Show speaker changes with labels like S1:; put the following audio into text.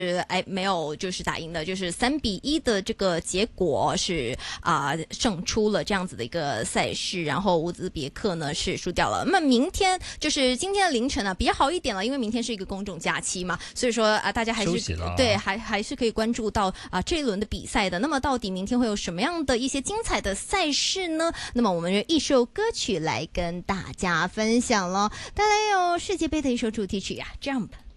S1: 没有就是打赢的，就是3-1的这个结果是胜出了这样子的一个赛事，然后乌兹别克呢是输掉了。那么明天就是今天的凌晨呢比较好一点了，因为明天是一个公众假期嘛，所以说大家还是对还是可以关注到这一轮的比赛的。那么到底明天会有什么样的一些精彩的赛事呢？那么我们用一首歌曲来跟大家分享了，带来有世界杯的一首主题曲Jump。